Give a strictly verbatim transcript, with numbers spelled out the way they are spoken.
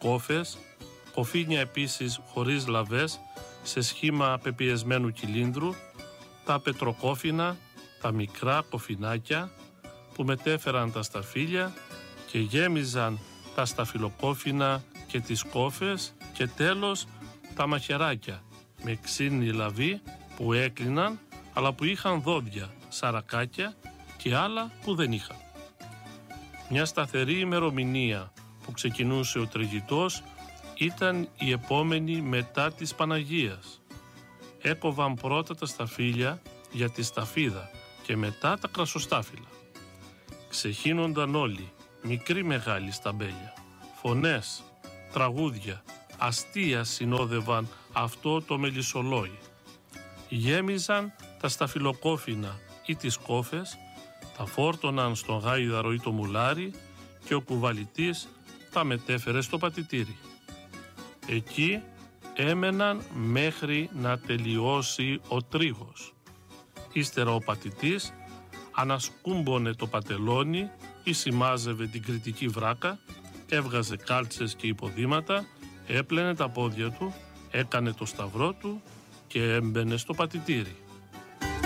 κόφες, κοφίνια επίσης χωρίς λαβές σε σχήμα πεπιεσμένου κυλίνδρου, τα πετροκόφινα, τα μικρά κοφινάκια που μετέφεραν τα σταφύλια και γέμιζαν τα σταφυλοκόφινα και τις κόφες, και τέλος τα μαχαιράκια με ξύνη λαβή που έκλειναν αλλά που είχαν δόντια, σαρακάκια και άλλα που δεν είχαν. Μια σταθερή ημερομηνία που ξεκινούσε ο τριγητός ήταν η επόμενη μετά της Παναγίας. Έκοβαν πρώτα τα σταφύλια για τη σταφίδα και μετά τα κρασοστάφυλλα. Ξεχύνονταν όλοι, μικροί μεγάλοι σταμπέλια. Φωνές, τραγούδια, αστεία συνόδευαν αυτό το μελισσολόι. Γέμιζαν τα σταφυλοκόφινα ή τις κόφες, τα φόρτωναν στον γάιδαρο ή το μουλάρι και ο κουβαλητής τα μετέφερε στο πατητήρι. Εκεί έμεναν μέχρι να τελειώσει ο τρίγος. Ύστερα ο πατητής ανασκούμπονε το πατελόνι ή σημάζευε την κριτική βράκα, έβγαζε κάλτσες και υποδήματα, έπλαινε τα πόδια του, έκανε το σταυρό του και έμπαινε στο πατητήρι.